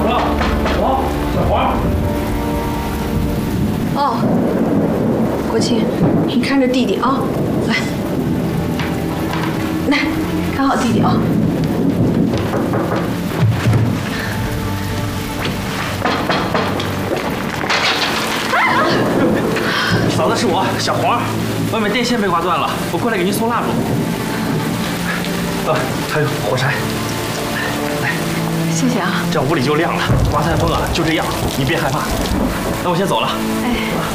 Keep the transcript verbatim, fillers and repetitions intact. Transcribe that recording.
了，我小黄。 哦，国庆，你看着弟弟啊，来，来，看好弟弟啊。 嫂子是我，小黄，外面电线被刮断了，我过来给您送蜡烛。呃，还有火柴。 谢谢啊， 这样屋里就亮了。刮台风啊，就这样，你别害怕。那我先走了。 哎。